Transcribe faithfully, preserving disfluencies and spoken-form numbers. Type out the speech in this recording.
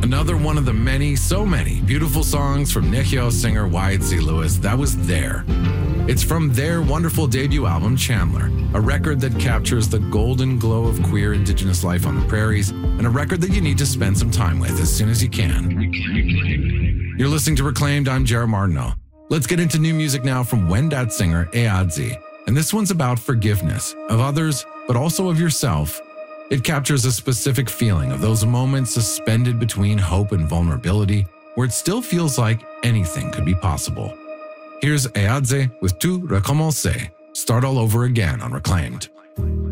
Another one of the many, so many beautiful songs from Nihyo singer Wyatt C. Lewis that was there. It's from their wonderful debut album, Chandler, a record that captures the golden glow of queer indigenous life on the prairies, and a record that you need to spend some time with as soon as you can. You're listening to Reclaimed, I'm Jared Martineau. Let's get into new music now from Wendat singer Eadzi, and this one's about forgiveness of others, but also of yourself. It captures a specific feeling of those moments suspended between hope and vulnerability, where it still feels like anything could be possible. Here's Eadzi with Tu Recommencer, Start All Over Again on Reclaimed.